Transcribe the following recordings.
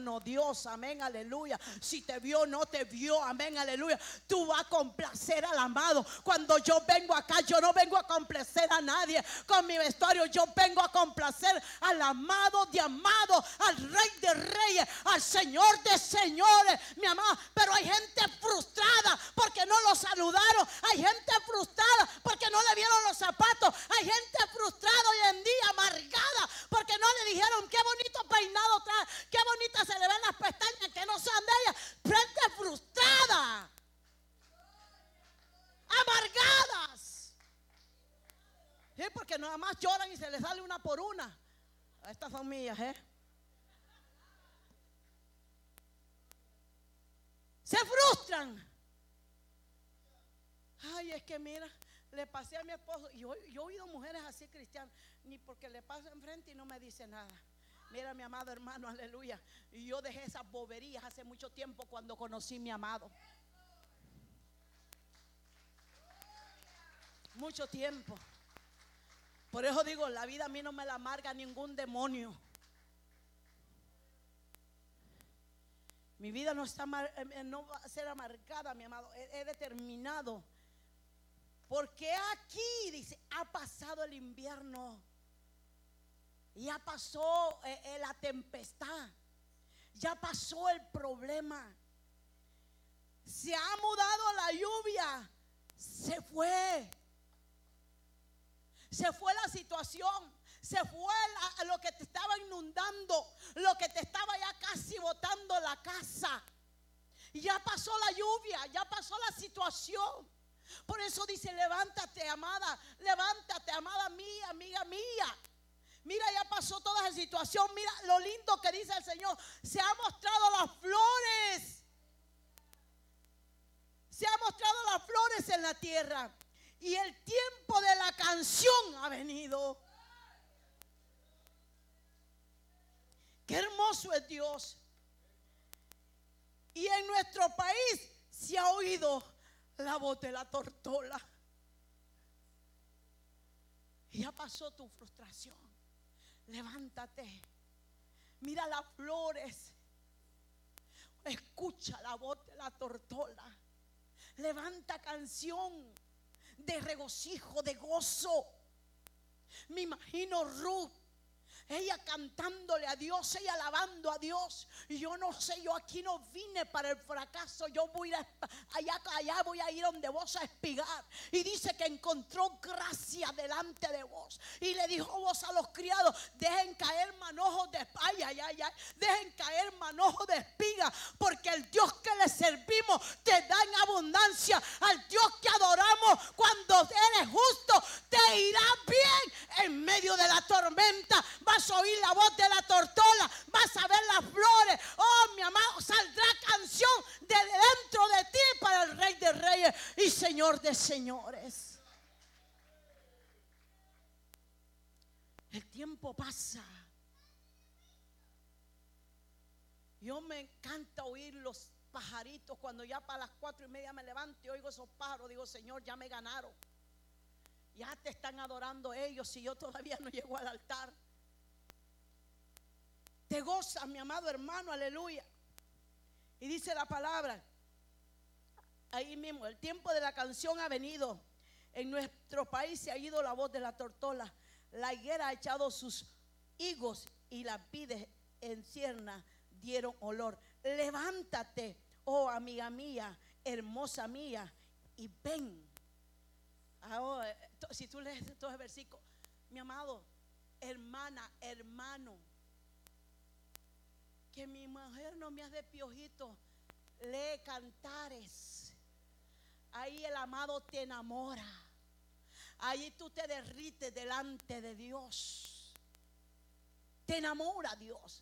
hermano, Dios, amén, aleluya. Si te vio o no te vio, amén, aleluya, tú vas a complacer al amado. Cuando yo vengo acá, yo no vengo a complacer a nadie con mi vestuario, yo vengo a complacer al amado de amado, al Rey de reyes, al Señor de señores, mi amado. Pero hay gente frustrada porque no lo saludaron, hay gente frustrada porque no le vieron los zapatos, hay gente frustrada hoy en día, amargada, porque no le dijeron qué bonito peinado trae, qué bonita se le ven las pestañas, que no sean de ella. Gente frustrada, amargadas, ¿sí? Porque nada más lloran y se les sale una por una. Estas son mías, se frustran. Ay, es que mira, le pasé a mi esposo. Y yo he oído mujeres así cristianas, ni porque le paso enfrente y no me dice nada. Mira, mi amado hermano, aleluya. Y yo dejé esas boberías hace mucho tiempo cuando conocí a mi amado. Mucho tiempo. Por eso digo, la vida a mí no me la amarga ningún demonio. Mi vida no va a ser amargada, mi amado. He determinado. Porque aquí, dice, ha pasado el invierno. Ya pasó la tempestad. Ya pasó el problema. Se ha mudado la lluvia. Se fue. Se fue la situación. Se fue lo que te estaba inundando, lo que te estaba ya casi botando la casa. Ya pasó la lluvia, ya pasó la situación. Por eso dice, levántate, amada mía, amiga mía. Mira, ya pasó toda esa situación. Mira lo lindo que dice el Señor. Se han mostrado las flores. Se han mostrado las flores en la tierra. Y el tiempo de la canción ha venido. Qué hermoso es Dios. Y en nuestro país se ha oído la voz de la tortola. Y ya pasó tu frustración. Levántate. Mira las flores. Escucha la voz de la tortola. Levanta canción de regocijo, de gozo. Me imagino Ruth, ella cantándole a Dios, ella alabando a Dios. Y yo no sé, yo aquí no vine para el fracaso. Yo voy a allá voy a ir donde vos a espigar. Y dice que encontró gracia delante de vos. Y le dijo vos a los criados, dejen caer manojos de dejen caer manojos de espiga, porque el Dios que le servimos te da en abundancia. Al Dios que adoramos, cuando eres justo, te irá bien en medio de la tormenta. Vas a oír la voz de la tortola, vas a ver las flores. Oh, mi amado, saldrá canción de dentro de ti para el Rey de reyes y Señor de señores. El tiempo pasa. Yo me encanta oír los pajaritos. Cuando ya para las 4:30 me levanto y oigo esos pájaros, digo, Señor, ya me ganaron. Ya te están adorando ellos y yo todavía no llego al altar. Te gozas, mi amado hermano, aleluya. Y dice la palabra, ahí mismo, el tiempo de la canción ha venido. En nuestro país se ha ido la voz de la tortola. La higuera ha echado sus higos y las vides en cierne dieron olor. Levántate, oh amiga mía, hermosa mía, y ven. Ahora, si tú lees estos versículos, mi amado, hermana, hermano, que mi mujer no me hace piojito, lee Cantares. Ahí el amado te enamora. Ahí tú te derrites delante de Dios. Te enamora Dios.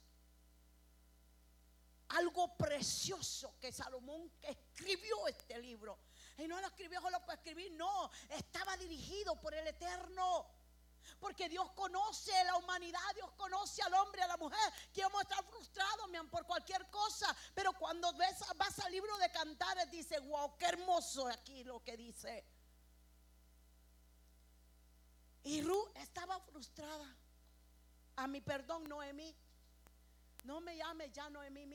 Algo precioso que Salomón, que escribió este libro, y no lo escribió solo para escribir, no, estaba dirigido por el Eterno. Porque Dios conoce la humanidad, Dios conoce al hombre y a la mujer, que vamos a estar frustrados, por cualquier cosa. Pero cuando vas al libro de Cantares, dice, wow, qué hermoso aquí lo que dice. Y Ruth estaba frustrada. A mi perdón, Noemí, no me llames ya Noemí.